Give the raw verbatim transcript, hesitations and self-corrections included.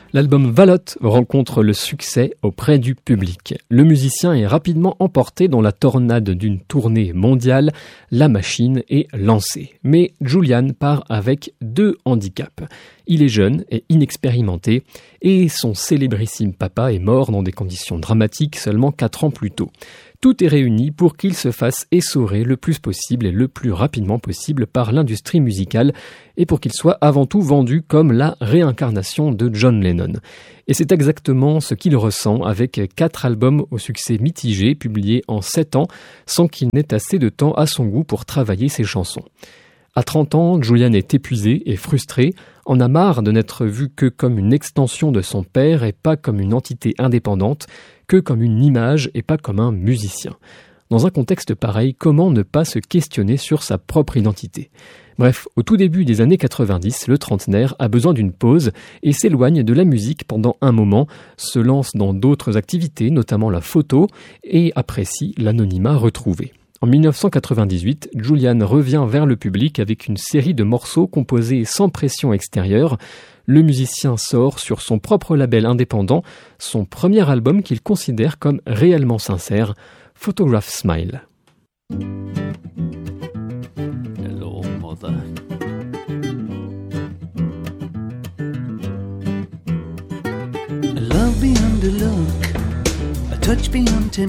L'album Valotte rencontre le succès auprès du public. Le musicien est rapidement emporté dans la tornade d'une tournée mondiale, la machine est lancée. Mais Julian part avec deux handicaps. Il est jeune et inexpérimenté, et son célébrissime papa est mort dans des conditions dramatiques seulement quatre ans plus tôt. Tout est réuni pour qu'il se fasse essorer le plus possible et le plus rapidement possible par l'industrie musicale et pour qu'il soit avant tout vendu comme la réincarnation de John Lennon. Et c'est exactement ce qu'il ressent avec quatre albums au succès mitigé publiés en sept ans sans qu'il n'ait assez de temps à son goût pour travailler ses chansons. À trente ans, Julian est épuisé et frustré, en a marre de n'être vu que comme une extension de son père et pas comme une entité indépendante, que comme une image et pas comme un musicien. Dans un contexte pareil, comment ne pas se questionner sur sa propre identité ? Bref, au tout début des années quatre-vingt-dix, le trentenaire a besoin d'une pause et s'éloigne de la musique pendant un moment, se lance dans d'autres activités, notamment la photo, et apprécie l'anonymat retrouvé. En dix-neuf cent quatre-vingt-dix-huit, Julian revient vers le public avec une série de morceaux composés sans pression extérieure. Le musicien sort sur son propre label indépendant son premier album qu'il considère comme réellement sincère, Photograph Smile. Hello, mother. A love beyond a look, a touch beyond